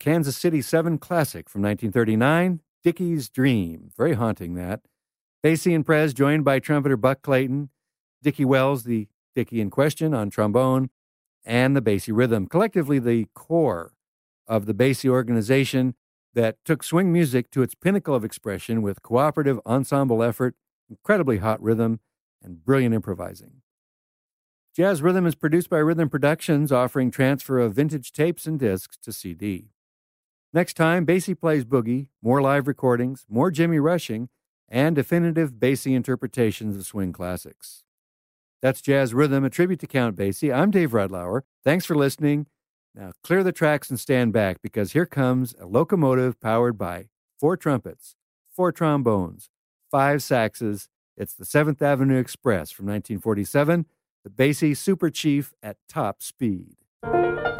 Kansas City 7 classic from 1939, Dickie's Dream. Very haunting, that. Basie and Prez joined by trumpeter Buck Clayton, Dickie Wells, the Dickie in question, on trombone, and the Basie Rhythm, collectively the core of the Basie organization that took swing music to its pinnacle of expression with cooperative ensemble effort, incredibly hot rhythm, and brilliant improvising. Jazz Rhythm is produced by Rhythm Productions, offering transfer of vintage tapes and discs to CD. Next time, Basie plays boogie, more live recordings, more Jimmy Rushing, and definitive Basie interpretations of swing classics. That's Jazz Rhythm, a tribute to Count Basie. I'm Dave Rudlauer. Thanks for listening. Now clear the tracks and stand back, because here comes a locomotive powered by 4 trumpets, 4 trombones, 5 saxes. It's the 7th Avenue Express from 1947, the Basie Super Chief at top speed.